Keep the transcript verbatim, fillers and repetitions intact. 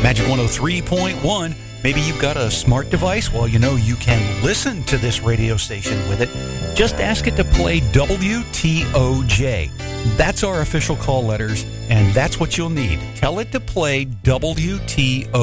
Magic one oh three point one. Maybe you've got a smart device. Well, you know, you can listen to this radio station with it. Just ask it to play W T O J. That's our official call letters, and that's what you'll need. Tell it to play W T O J.